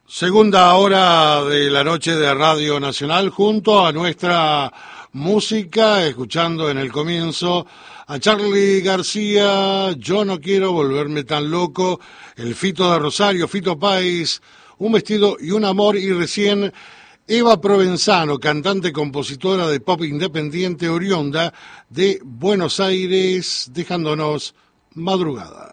Segunda hora de la noche de Radio Nacional junto a nuestra música, escuchando en el comienzo a Charly García, Yo no quiero volverme tan loco, el Fito de Rosario, Fito Páez, Un vestido y un amor, y recién Eva Provenzano, cantante compositora de pop independiente oriunda de Buenos Aires, dejándonos Madrugada.